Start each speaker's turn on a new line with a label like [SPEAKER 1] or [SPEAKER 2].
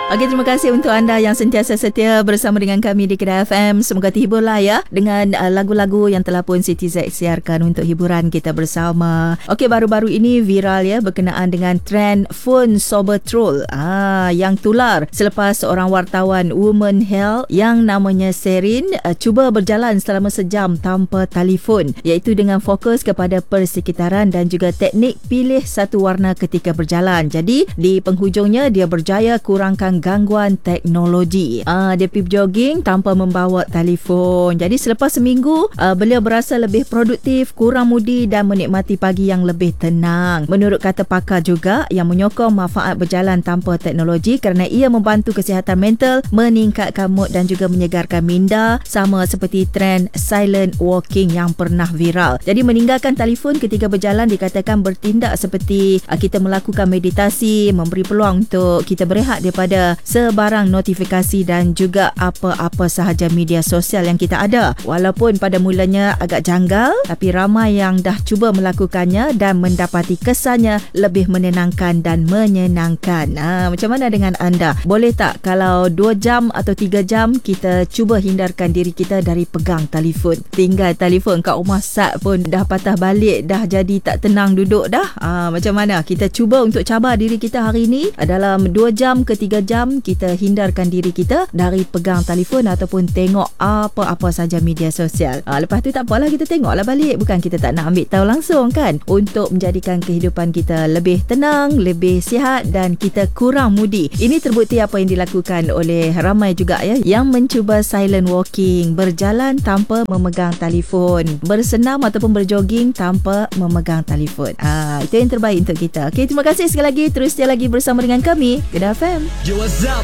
[SPEAKER 1] Okey, terima kasih untuk anda yang sentiasa setia bersama dengan kami di Kedah FM. Semoga terhiburlah ya dengan lagu-lagu yang telah pun Siti Zaid siarkan untuk hiburan kita bersama. Okey, baru-baru ini viral ya berkenaan dengan trend phone Sobertrol yang tular selepas seorang wartawan Women Health yang namanya Serin cuba berjalan selama sejam tanpa telefon, iaitu dengan fokus kepada persekitaran dan juga teknik pilih satu warna ketika berjalan. Jadi di penghujungnya dia berjaya kurangkan gangguan teknologi. Dia pergi jogging tanpa membawa telefon. Jadi selepas seminggu beliau berasa lebih produktif, kurang mudi dan menikmati pagi yang lebih tenang. Menurut kata pakar juga yang menyokong manfaat berjalan tanpa teknologi kerana ia membantu kesihatan mental, meningkatkan mood dan juga menyegarkan minda, sama seperti trend silent walking yang pernah viral. Jadi meninggalkan telefon ketika berjalan dikatakan bertindak seperti kita melakukan meditasi, memberi peluang untuk kita berehat daripada sebarang notifikasi dan juga apa-apa sahaja media sosial yang kita ada. Walaupun pada mulanya agak janggal, tapi ramai yang dah cuba melakukannya dan mendapati kesannya lebih menenangkan dan menyenangkan. Macam mana dengan anda? Boleh tak kalau 2 jam atau 3 jam kita cuba hindarkan diri kita dari pegang telefon? Tinggal telefon kat rumah sat pun dah patah balik, dah jadi tak tenang duduk dah. Macam mana? Kita cuba untuk cabar diri kita hari ini dalam 2 jam ke 3 jam kita hindarkan diri kita dari pegang telefon ataupun tengok apa-apa saja media sosial. Lepas tu tak apalah, kita tengoklah balik. Bukan kita tak nak ambil tahu langsung kan, untuk menjadikan kehidupan kita lebih tenang, lebih sihat dan kita kurang mudi. Ini terbukti apa yang dilakukan oleh ramai juga ya yang mencuba silent walking, berjalan tanpa memegang telefon, bersenam ataupun berjoging tanpa memegang telefon. Itu yang terbaik untuk kita. Okey, terima kasih sekali lagi. Terus setia lagi bersama dengan kami Kedah FM.
[SPEAKER 2] Yo, what's up?